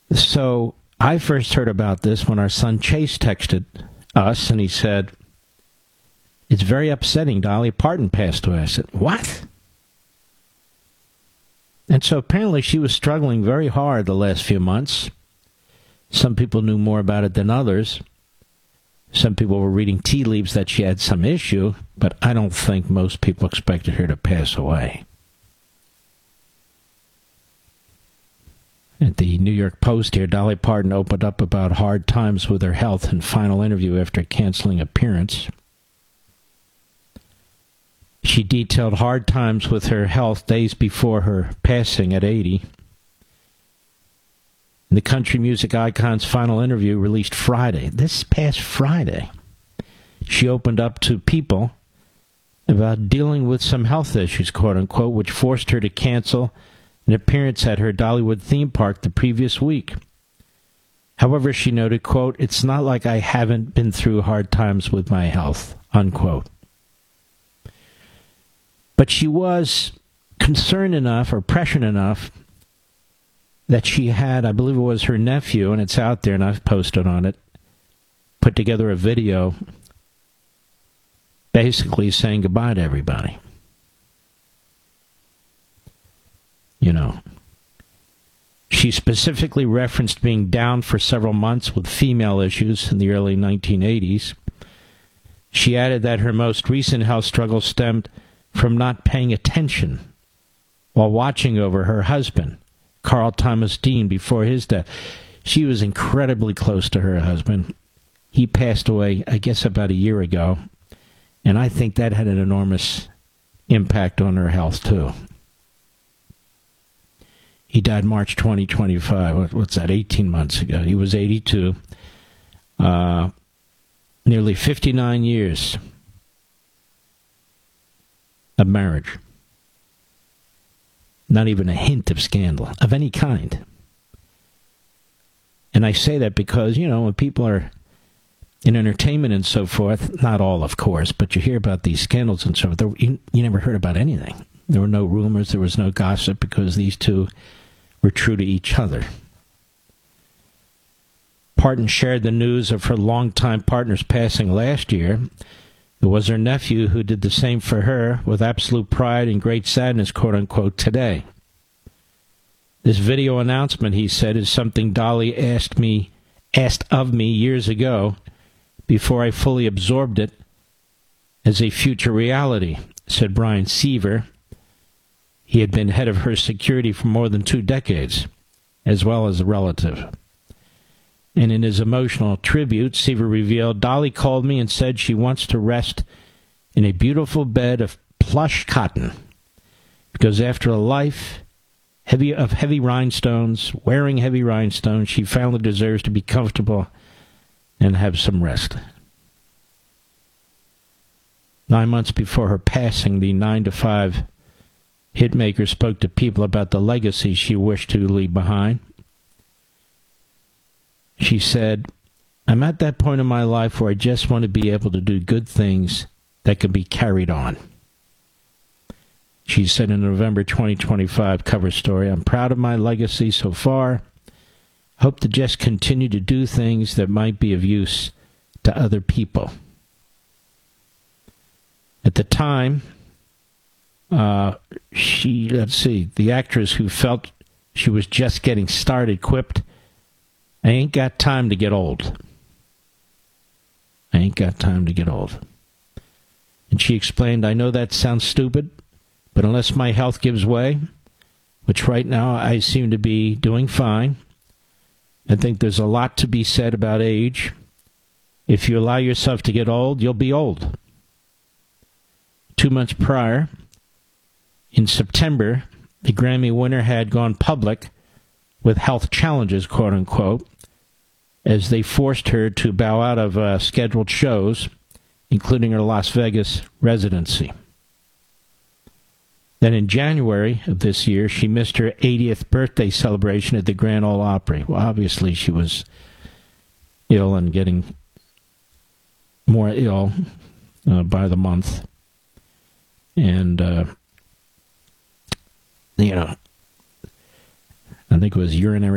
So I first heard about this when our son Chase texted us, and he said, "It's very upsetting. Dolly Parton passed away." I said, "What?" And so apparently she was struggling very hard the last few months. Some people knew more about it than others. Some people were reading tea leaves that she had some issue, but I don't think most people expected her to pass away. At the New York Post here, Dolly Parton opened up about hard times with her health in final interview after canceling appearance. She detailed hard times with her health days before her passing at 80. The country music icon's final interview released Friday, this past Friday, she opened up to people about dealing with some health issues, quote-unquote, which forced her to cancel an appearance at her Dollywood theme park the previous week. However, she noted, quote, "It's not like I haven't been through hard times with my health," unquote. But she was concerned enough or pressured enough that she had, I believe it was her nephew, and it's out there and I've posted on it, put together a video basically saying goodbye to everybody. You know, she specifically referenced being down for several months with female issues in the early 1980s. She added that her most recent health struggle stemmed from not paying attention while watching over her husband, Carl Thomas Dean, before his death. She was incredibly close to her husband. He passed away, I guess, about a year ago, and I think that had an enormous impact on her health, too. He died March 2025. What's that, 18 months ago. He was 82. Nearly 59 years of marriage. Not even a hint of scandal of any kind. And I say that because, you know, when people are in entertainment and so forth, not all, of course, but you hear about these scandals and so forth, you never heard about anything. There were no rumors, there was no gossip, because these two were true to each other. Parton shared the news of her longtime partner's passing last year. It was her nephew who did the same for her with absolute pride and great sadness, quote-unquote, today. This video announcement, he said, is something Dolly asked of me years ago before I fully absorbed it as a future reality, said Brian Seaver. He had been head of her security for more than 2 decades, as well as a relative. And in his emotional tribute, Seaver revealed, "Dolly called me and said she wants to rest in a beautiful bed of plush cotton, because after a life of heavy rhinestones, wearing heavy rhinestones, she finally deserves to be comfortable and have some rest." 9 months before her passing, the 9 to 5 hitmaker spoke to people about the legacy she wished to leave behind. She said, "I'm at that point in my life where I just want to be able to do good things that can be carried on." She said in a November 2025 cover story, "I'm proud of my legacy so far. Hope to just continue to do things that might be of use to other people." At the time, the actress who felt she was just getting started quipped, "I ain't got time to get old. I ain't got time to get old." And she explained, "I know that sounds stupid, but unless my health gives way, which right now I seem to be doing fine, I think there's a lot to be said about age. If you allow yourself to get old, you'll be old." 2 months prior, in September, the Grammy winner had gone public with health challenges, quote-unquote, as they forced her to bow out of scheduled shows, including her Las Vegas residency. Then in January of this year, she missed her 80th birthday celebration at the Grand Ole Opry. Well, obviously she was ill and getting more ill by the month. And, I think it was urinary